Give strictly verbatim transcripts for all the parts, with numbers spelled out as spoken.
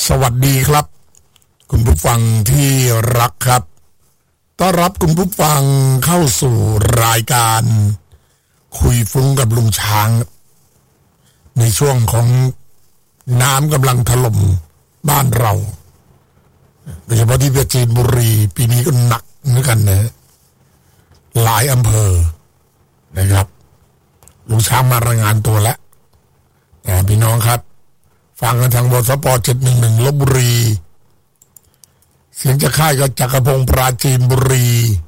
สวัสดีครับคุณผู้ฟังที่รักครับต้อนรับคุณผู้ฟังเข้าสู่รายการคุยฟุ้งกับลุงช้างในช่วงของน้ำกำลังถล่มบ้านเราโดยเฉพาะที่ปราจีนบุรีปีนี้ก็หนักเหมือนกันนะหลายอำเภอนะครับลุงช้างมารายงานตัวแล้วพี่น้องครับฟังกันทางบสปเจ็ดหนึ่งหนึ่งลพบุรีเสียงจะค่ายก็จักรพงศ์ปราจีนบุรี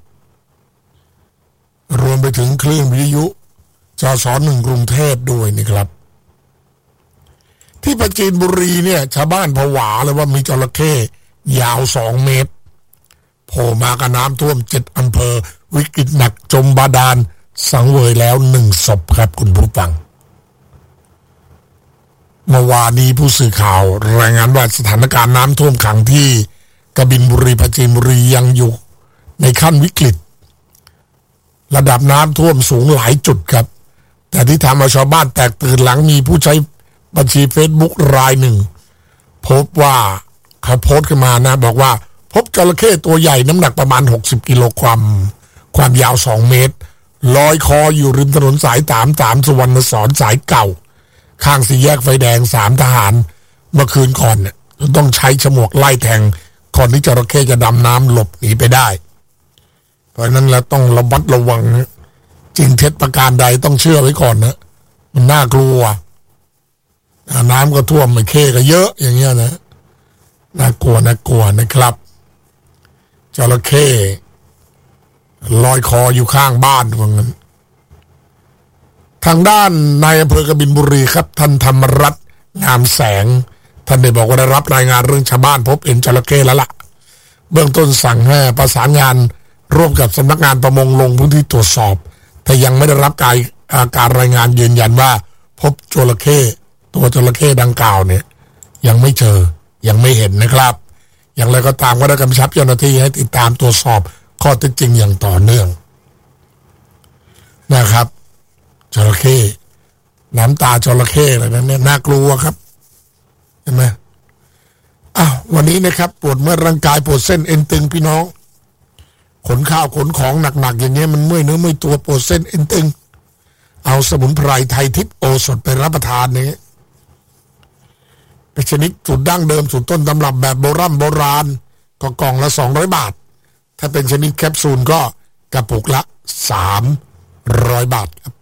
รวมไปถึงคลื่นวิทยุจสหนึ่งกรุงเทพด้วยนี่ครับที่ปราจีนบุรีเนี่ยชาวบ้านผวาเลยว่ามีจระเข้ยาวสองเมตรโผล่มากับน้ำท่วมเจ็ดอำเภอวิกฤตหนักจมบาดาลสังเวยแล้วหนึ่งศพครับคุณผู้ฟังเมื่อวานนี้ผู้สื่อข่าวรายงานว่าสถานการณ์น้ำท่วมขังที่กบินบุรีปราจีนบุรียังอยู่ในขั้นวิกฤตระดับน้ำท่วมสูงหลายจุดครับแต่ที่ทำให้ชาวบ้านแตกตื่นหลังมีผู้ใช้บัญชีเฟซบุ๊กรายหนึ่งพบว่าเขาโพสต์ขึ้นมานะบอกว่าพบจระเข้ตัวใหญ่น้ำหนักประมาณหกสิบกิโลกรัมความยาวสองเมตรลอยคออยู่ริมถนนสายสามสามสุวรรณสอนสายเก่าข้างสี่แยกไฟแดงสามทหารเมื่อคืนก่อนเนี่ยต้องใช้ฉมวกไล่แทงก่อนที่จระเข้จะดำน้ำหลบหนีไปได้เพราะนั้นเราต้องระมัดระวังนะจริงเท็จประการใดต้องเชื่อไว้ก่อนนะมันน่ากลัวน้ำก็ท่วมมันเข้ก็เยอะอย่างเงี้ยนะน่ากลัวน่ากลัวนะครับจระเข้ลอยคออยู่ข้างบ้านว่างั้นทางด้านนายอำเภอกบินบุรีครับท่านธรรมรัตน์งามแสงท่านได้บอกว่าได้รับรายงานเรื่องชาวบ้านพบเห็นจระเข้แล้วล่ะเบื้องต้นสั่งให้ประสานงานร่วมกับสำนักงานประมงลงพื้นที่ตรวจสอบแต่ยังไม่ได้รับการการรายงานยืนยันว่าพบจระเข้ตัวจระเข้ดังกล่าวเนี่ยยังไม่เจอยังไม่เห็นนะครับอย่างไรก็ตามก็ได้กำชับเจ้าหน้าที่ให้ติดตามตรวจสอบข้อเท็จจริงอย่างต่อเนื่องนะครับจระเข้น้ำตาจระเข้อะไรนั้นเนี่ยน่ากลัวครับเห็นไหมอ้าววันนี้นะครับปวดเมื่อยร่างกายปวดเส้นเอ็นตึงพี่น้องขนข้าวขนของหนักๆอย่างเงี้ยมันเมื่อยเนื้อเมื่อยตัวปวดเส้นเอ็นตึงเอาสมุนไพรไทยทิพย์โอสถไปรับประทานเนี่ยเป็นชนิดสูตรดั้งเดิมสูตรต้นตำรับแบบโบราณโบราณก็กล่องละสองร้อยบาทถ้าเป็นชนิดแคปซูลก็กระปุกละสามร้อยบาทครับ